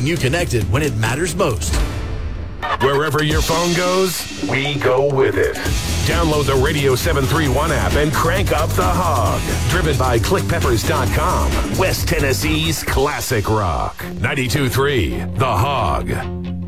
keeping you connected when it matters most. Wherever your phone goes, we go with it. Download the Radio 731 app and crank up the hog. Driven by ClickPeppers.com. West Tennessee's classic rock. 92.3 The Hog.